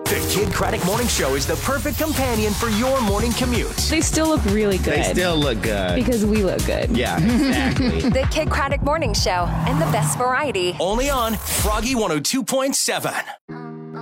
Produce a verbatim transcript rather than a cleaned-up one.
The Kid Craddock Morning Show is the perfect companion for your morning commute. They still look really good. They still look good. Because we look good. Yeah, exactly. The Kid Craddock Morning Show and the best variety. Only on Froggy one oh two point seven.